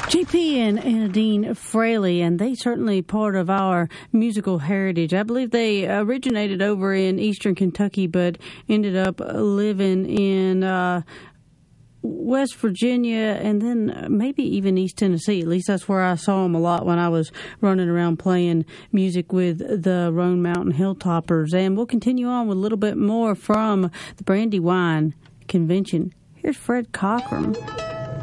JP and Dean Fraley, and they certainly part of our musical heritage. I believe they originated over in eastern Kentucky, but ended up living in West Virginia and then maybe even East Tennessee. At least that's where I saw them a lot when I was running around playing music with the Roan Mountain Hilltoppers. And we'll continue on with a little bit more from the Brandywine Convention. Here's Fred Cockram.